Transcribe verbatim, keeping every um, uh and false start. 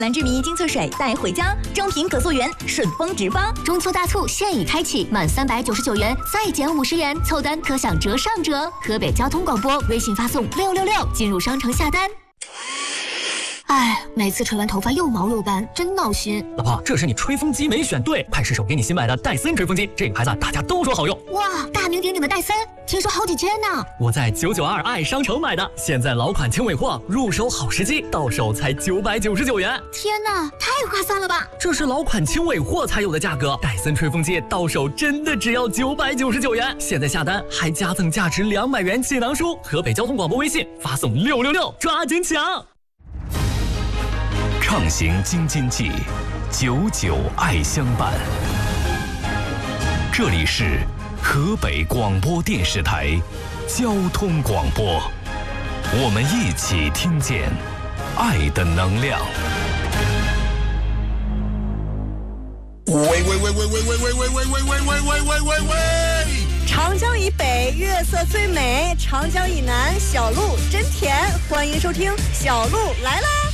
蓝之谜精粹水带回家，正品可溯源，顺丰直发。 中秋大促现已开启，满三百九十九元再减五十元，凑单可享折上折。河北交通广播微信发送六六六进入商城下单。哎，每次吹完头发又毛又干，真闹心。 老婆，这是你吹风机没选对，快试手给你新买的戴森吹风机，这个牌子大家都说好用。 哇，大名鼎鼎的戴森，听说好几千呢。 我在九九二爱商城买的，现在老款轻尾货，入手好时机，到手才九百九十九元。 天哪，太划算了吧！ 这是老款轻尾货才有的价格，戴森吹风机到手真的只要九百九十九元。现在下单还加赠价值两百元气囊书。河北交通广播微信发送六六六，抓紧抢！ 畅行京津冀，久久爱相伴。这里是河北广播电视台交通广播，我们一起听见爱的能量。 喂喂喂喂喂喂喂喂喂喂喂喂喂喂喂喂！ 长江以北月色最美，长江以南小鹿真甜。欢迎收听《小鹿来啦》。